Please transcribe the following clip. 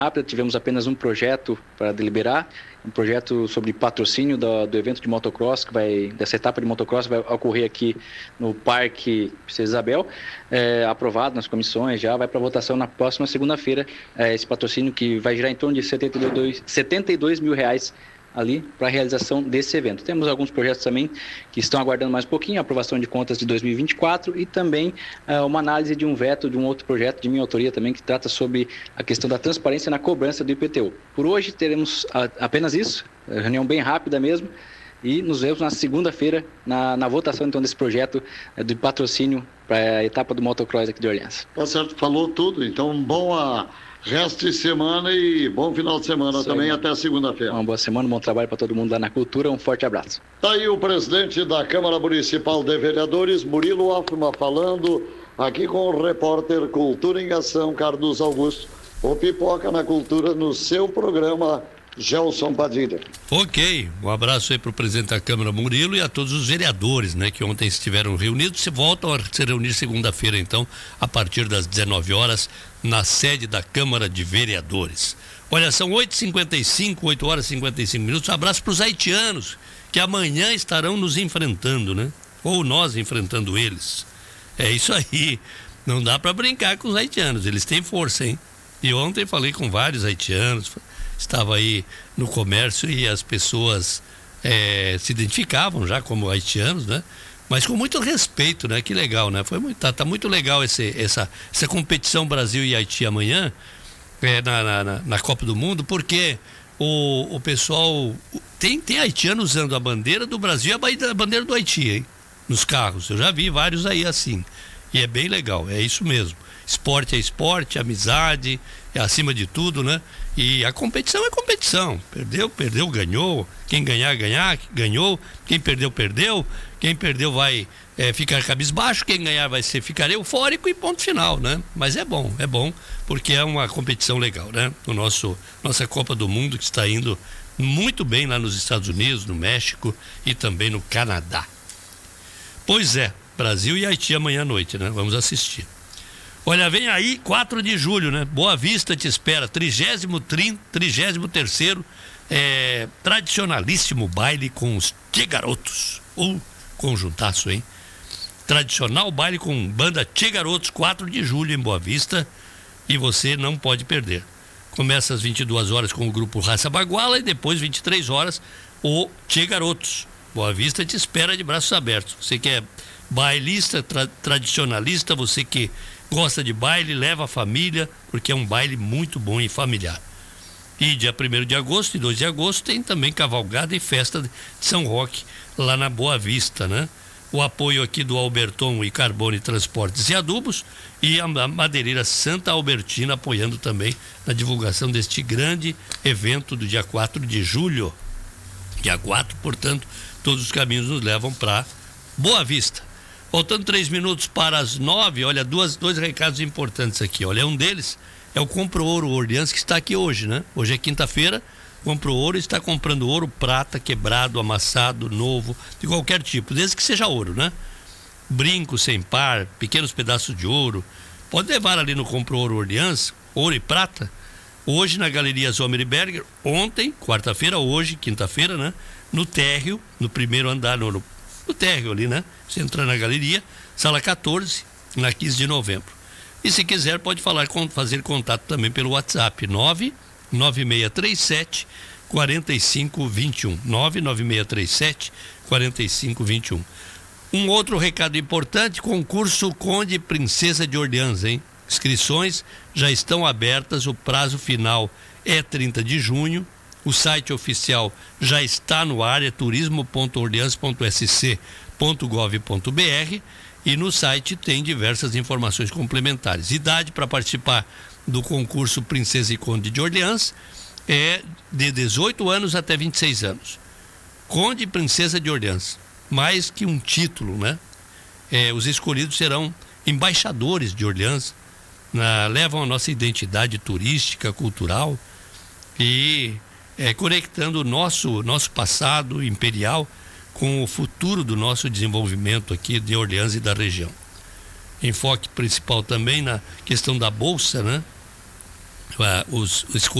rápida, tivemos apenas um projeto para deliberar, um projeto sobre patrocínio do evento de motocross, dessa etapa de motocross vai ocorrer aqui no Parque Princesa Isabel, aprovado nas comissões, já vai para votação na próxima segunda-feira, esse patrocínio que vai girar em torno de 72 mil reais ali para a realização desse evento. Temos alguns projetos também que estão aguardando mais um pouquinho, a aprovação de contas de 2024 e também uma análise de um veto de um outro projeto de minha autoria também que trata sobre a questão da transparência na cobrança do IPTU. Por hoje teremos apenas isso, reunião bem rápida mesmo, e nos vemos na segunda-feira na votação então desse projeto de patrocínio para a etapa do motocross aqui de Orleans. Tá certo, falou tudo, então bom resto de semana e bom final de semana isso também, até segunda-feira. Uma boa semana, um bom trabalho para todo mundo lá na Cultura, um forte abraço. Tá aí o presidente da Câmara Municipal de Vereadores, Murilo Hoffmann, falando aqui com o repórter Cultura em Ação, Carlos Augusto, o Pipoca na Cultura, no seu programa, Gelson Padilha. Ok, um abraço aí para o presidente da Câmara, Murilo, e a todos os vereadores, né, que ontem estiveram reunidos. Se voltam a se reunir segunda-feira, então, a partir das 19 horas, na sede da Câmara de Vereadores. Olha, são 8h55, 8 horas e 55 minutos. Um abraço para os haitianos, que amanhã estarão nos enfrentando, né? Ou nós enfrentando eles. É isso aí. Não dá para brincar com os haitianos, eles têm força, hein? E ontem falei com vários haitianos, estava aí no comércio e as pessoas se identificavam já como haitianos, né? Mas com muito respeito, né? Que legal, né? Tá muito legal essa competição Brasil e Haiti amanhã, na Copa do Mundo, porque o pessoal tem haitiano usando a bandeira do Brasil e a bandeira do Haiti, hein? Nos carros, eu já vi vários aí assim, e é bem legal, é isso mesmo. Esporte é esporte, amizade é acima de tudo, né? E a competição é competição. Perdeu, ganhou. Quem ganhar, ganhou. Quem perdeu, perdeu. Quem perdeu vai ficar cabisbaixo. Quem ganhar vai ficar eufórico e ponto final, né? Mas é bom, porque é uma competição legal, né? Nossa Copa do Mundo que está indo muito bem lá nos Estados Unidos, no México e também no Canadá. Pois é, Brasil e Haiti amanhã à noite, né? Vamos assistir. Olha, vem aí 4 de julho, né? Boa Vista te espera, 33º tradicionalíssimo baile com os Tchê Garotos. Conjuntaço, hein? Tradicional baile com banda Tchê Garotos, 4 de julho em Boa Vista, e você não pode perder. Começa às 22 horas com o grupo Raça Baguala e depois 23 horas o Tchê Garotos. Boa Vista te espera de braços abertos. Você que é bailista, tradicionalista, você que gosta de baile, leva a família, porque é um baile muito bom e familiar. E dia 1º de agosto e 2 de agosto tem também cavalgada e festa de São Roque, lá na Boa Vista, né? O apoio aqui do Alberton e Carbone Transportes e Adubos e a madeireira Santa Albertina apoiando também na divulgação deste grande evento do dia 4 de julho. Dia 4, portanto, todos os caminhos nos levam para Boa Vista. Faltando 3 minutos para as 9, olha, dois recados importantes aqui. Olha, um deles é o Compro Ouro Orleans, que está aqui hoje, né? Hoje é quinta-feira, Compro Ouro está comprando ouro, prata, quebrado, amassado, novo, de qualquer tipo, desde que seja ouro, né? Brinco sem par, pequenos pedaços de ouro. Pode levar ali no Compro Ouro Orleans, ouro e prata. Hoje na Galeria Zomerberger, ontem, quarta-feira, hoje, quinta-feira, né? No térreo, no primeiro andar, no térreo ali, né? Você entra na galeria, sala 14, na 15 de novembro. E se quiser, pode fazer contato também pelo WhatsApp, 99637 4521. 99637 4521. Um outro recado importante, concurso Conde Princesa de Orleans, hein? Inscrições já estão abertas, o prazo final é 30 de junho. O site oficial já está no ar, é turismo.orleans.sc.gov.br, e no site tem diversas informações complementares. Idade para participar do concurso Princesa e Conde de Orleans é de 18 anos até 26 anos. Conde e Princesa de Orleans, mais que um título, né? Os escolhidos serão embaixadores de Orleans, levam a nossa identidade turística, cultural e conectando o nosso passado imperial com o futuro do nosso desenvolvimento aqui de Orleans e da região. Enfoque principal também na questão da bolsa, né? os